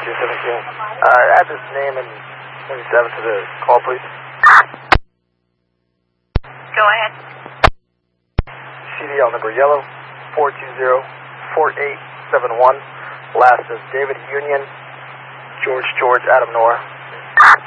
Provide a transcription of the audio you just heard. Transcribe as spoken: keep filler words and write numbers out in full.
two seventeen. Uh, add this name and seven to the call, please. Go ahead. C D L number yellow, four two zero, four eight seven one. Last is David Union, George George, Adam Nora.